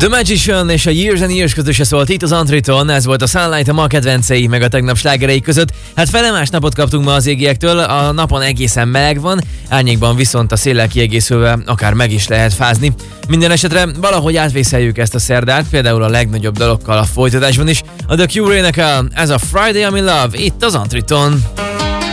The Magician és a Years and Years közöse szólt itt az Antriton, ez volt a Sunlight, a ma kedvencei, meg a tegnap slágerei között. Hát felemás napot kaptunk ma az égiektől, a napon egészen meleg van, árnyékban viszont a széllel kiegészülve akár meg is lehet fázni. Minden esetre valahogy átvészeljük ezt a szerdát, például a legnagyobb dalokkal a folytatásban is. A The Cure énekel, ez a Friday I'm in Love, itt az Antriton.